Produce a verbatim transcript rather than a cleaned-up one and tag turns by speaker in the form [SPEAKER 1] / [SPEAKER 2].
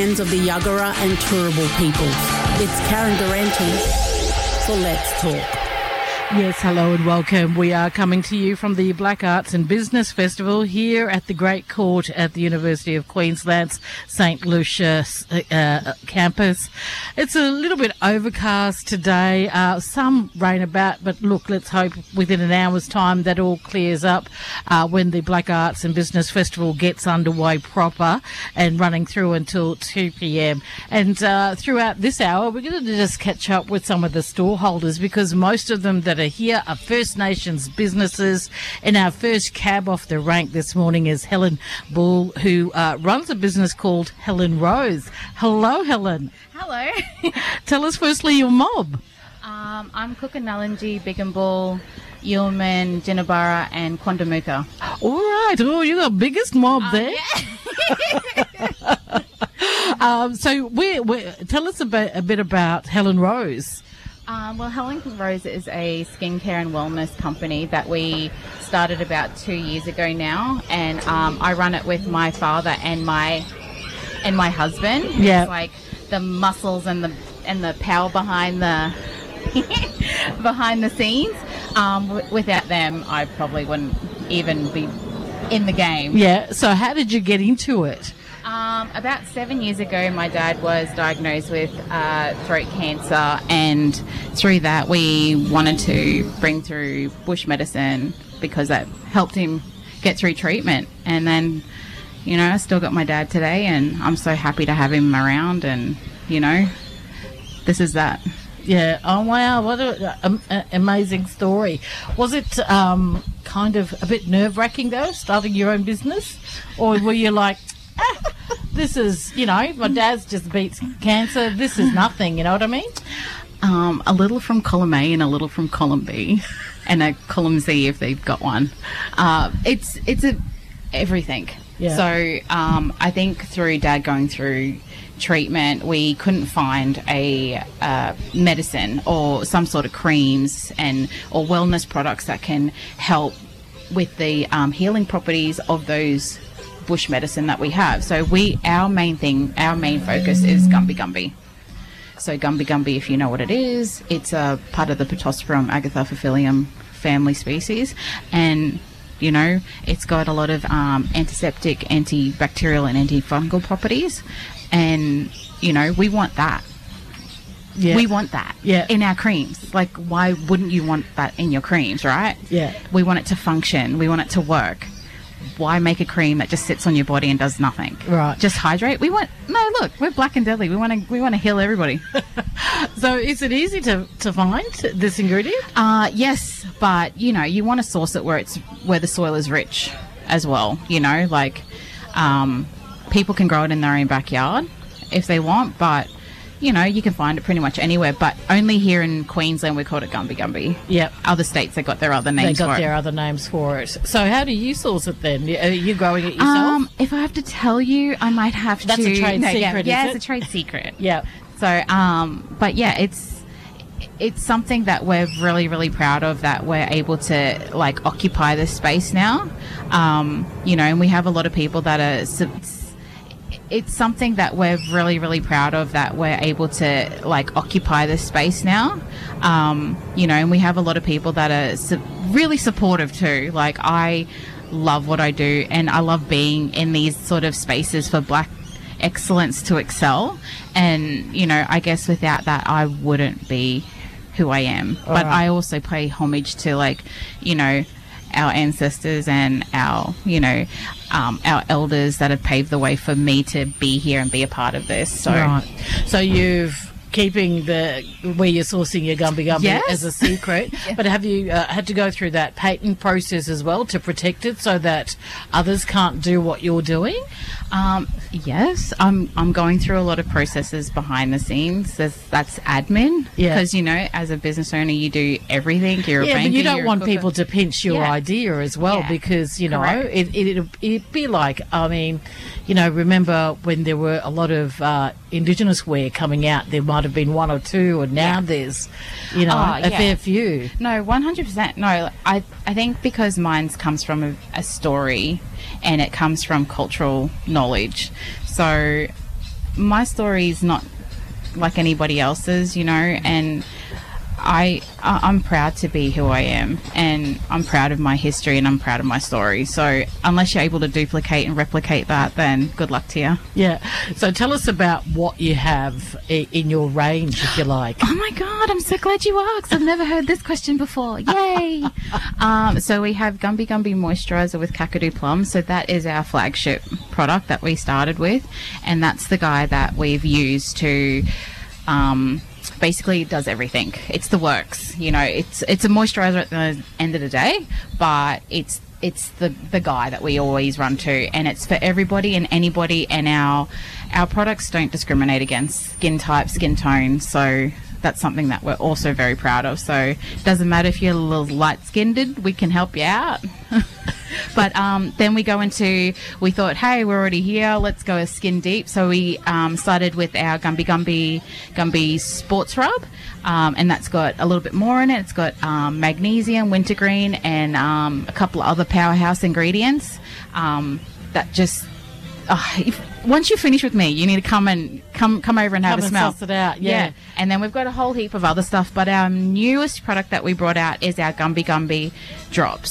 [SPEAKER 1] Of the Yagara and Turrbal peoples. It's Karen Durante for Let's Talk.
[SPEAKER 2] Yes, hello and welcome. We are coming to you from the Black Arts and Business Festival here at the Great Court at the University of Queensland's St Lucia uh, campus. It's a little bit overcast today, uh, some rain about, but look, let's hope within an hour's time that all clears up uh, when the Black Arts and Business Festival gets underway proper and running through until two p.m. And uh, throughout this hour, we're going to just catch up with some of the stall holders because most of them that are here are First Nations businesses. And our first cab off the rank this morning is Helen Bull, who uh, runs a business called Helen Rose. Hello, Helen.
[SPEAKER 3] Hello.
[SPEAKER 2] Tell us firstly your mob.
[SPEAKER 3] Um, I'm Kukanallanji, Big and Bull, Yeoman, Jinnabara and Quandamuka.
[SPEAKER 2] All right. Oh, you got biggest mob
[SPEAKER 3] Uh,
[SPEAKER 2] there.
[SPEAKER 3] yeah.
[SPEAKER 2] um, so we're, we're, tell us a bit, a bit about Helen Rose.
[SPEAKER 3] Um, well, Helen Rose is a skincare and wellness company that we started about two years ago now, and um, I run it with my father and my and my husband.
[SPEAKER 2] Yeah,
[SPEAKER 3] it's like the muscles and the and the power behind the behind the scenes. Um, w- without them, I probably wouldn't even be in the game.
[SPEAKER 2] Yeah. So, how did you get into it?
[SPEAKER 3] Um, about seven years ago, my dad was diagnosed with uh, throat cancer, and through that, we wanted to bring through bush medicine because that helped him get through treatment. And then, you know, I still got my dad today, and I'm so happy to have him around. And you know, this is that.
[SPEAKER 2] Yeah. Oh, wow. What an amazing story. Was it um, kind of a bit nerve-wracking, though, starting your own business? Or were you like, ah, this is, you know, my dad's just beats cancer. This is nothing, you know what I mean?
[SPEAKER 3] Um, a little from column A and a little from column B and a column Z if they've got one. Uh, it's it's a everything.
[SPEAKER 2] Yeah.
[SPEAKER 3] So um, I think through Dad going through treatment, we couldn't find a uh, medicine or some sort of creams and or wellness products that can help with the um, healing properties of those bush medicine that we have. So we, our main thing, our main focus is Gumby Gumby. So Gumby Gumby, if you know what it is, it's a part of the Pittosporum agathaphilium family species, and you know, it's got a lot of um, antiseptic, antibacterial and antifungal properties, and you know, we want that.
[SPEAKER 2] Yeah.
[SPEAKER 3] We want that
[SPEAKER 2] yeah.
[SPEAKER 3] in our creams. Like, why wouldn't you want that in your creams, right?
[SPEAKER 2] Yeah.
[SPEAKER 3] We want it to function. We want it to work. Why make a cream that just sits on your body and does nothing?
[SPEAKER 2] Right.
[SPEAKER 3] Just hydrate. We want no. Look, we're Black and Deadly. We want to. We want to heal everybody.
[SPEAKER 2] So, is it easy to, to find this ingredient?
[SPEAKER 3] Uh yes, but you know, you want to source it where it's where the soil is rich as well. You know, like um, people can grow it in their own backyard if they want, but you know, you can find it pretty much anywhere, but only here in Queensland we called it Gumby Gumby.
[SPEAKER 2] Yep.
[SPEAKER 3] Other states, they got their other names
[SPEAKER 2] They got
[SPEAKER 3] for
[SPEAKER 2] their
[SPEAKER 3] it.
[SPEAKER 2] other names for it. So how do you source it then? Are you growing it yourself?
[SPEAKER 3] Um, if I have to tell you, I might have
[SPEAKER 2] That's
[SPEAKER 3] to.
[SPEAKER 2] a trade
[SPEAKER 3] no,
[SPEAKER 2] secret,
[SPEAKER 3] Yeah,
[SPEAKER 2] is
[SPEAKER 3] yeah
[SPEAKER 2] it?
[SPEAKER 3] it's a trade secret.
[SPEAKER 2] Yeah.
[SPEAKER 3] So, um, but yeah, it's it's something that we're really, really proud of, that we're able to like occupy this space now. Um, you know, and we have a lot of people that are. It's something that we're really, really proud of, that we're able to like occupy this space now. Um, you know, and we have a lot of people that are su- really supportive too. Like, I love what I do, and I love being in these sort of spaces for Black excellence to excel. And, you know, I guess without that, I wouldn't be who I am.
[SPEAKER 2] All
[SPEAKER 3] but
[SPEAKER 2] right.
[SPEAKER 3] I also pay homage to, like, you know, our ancestors and our, you know, um, our elders that have paved the way for me to be here and be a part of this. So,
[SPEAKER 2] Right. So you've keeping the where you're sourcing your Gumby Gumby
[SPEAKER 3] Yes.
[SPEAKER 2] as a secret,
[SPEAKER 3] Yeah.
[SPEAKER 2] but have you uh, had to go through that patent process as well to protect it so that others can't do what you're doing?
[SPEAKER 3] Um, yes, I'm I'm going through a lot of processes behind the scenes. That's, that's admin.
[SPEAKER 2] Yeah.
[SPEAKER 3] Because, you know, as a business owner, you do everything. You're a
[SPEAKER 2] Yeah,
[SPEAKER 3] banker,
[SPEAKER 2] but you don't
[SPEAKER 3] you're a
[SPEAKER 2] want
[SPEAKER 3] cooker.
[SPEAKER 2] people to pinch your
[SPEAKER 3] Yeah.
[SPEAKER 2] idea as well,
[SPEAKER 3] Yeah.
[SPEAKER 2] because, you know,
[SPEAKER 3] Correct.
[SPEAKER 2] it, it, it'd, it'd be like, I mean, you know, remember when there were a lot of uh, Indigenous wear coming out, there might have been one or two, and now
[SPEAKER 3] Yeah.
[SPEAKER 2] there's, you know,
[SPEAKER 3] Oh,
[SPEAKER 2] a
[SPEAKER 3] yeah.
[SPEAKER 2] fair few.
[SPEAKER 3] No, one hundred percent. No, I I think because mine comes from a, a story, and it comes from cultural knowledge. So my story is not like anybody else's, you know, and I, I- I'm proud to be who I am, and I'm proud of my history, and I'm proud of my story. So unless you're able to duplicate and replicate that, then good luck to you.
[SPEAKER 2] Yeah. So tell us about what you have i- in your range, if you like.
[SPEAKER 3] Oh my God, I'm so glad you asked. I've never heard this question before. Yay! um, so we have Gumby Gumby Moisturiser with Kakadu Plum. So that is our flagship product that we started with. And that's the guy that we've used to... Um, basically it does everything. It's the works, you know. It's it's a moisturizer at the end of the day, but it's it's the the guy that we always run to, and it's for everybody and anybody. And our our products don't discriminate against skin type, skin tone. So that's something that we're also very proud of. So it doesn't matter if you're a little light skinned, we can help you out. But um, then we go into, we thought, hey, we're already here, let's go skin deep. So we um, started with our Gumby Gumby Gumby Sports Rub, um, and that's got a little bit more in it. It's got um, magnesium, wintergreen, and um, a couple of other powerhouse ingredients um, that just, uh, if, once you finish with me, you need to come and come come over and have
[SPEAKER 2] Come
[SPEAKER 3] a
[SPEAKER 2] and
[SPEAKER 3] smell.
[SPEAKER 2] suss it out, yeah.
[SPEAKER 3] And then we've got a whole heap of other stuff, but our newest product that we brought out is our Gumby Gumby Drops.